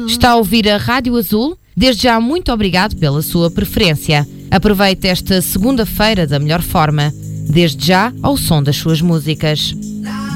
Está a ouvir a Rádio Azul? Desde já, muito obrigado pela sua preferência. Aproveite esta segunda-feira da melhor forma. Desde já, ao som das suas músicas.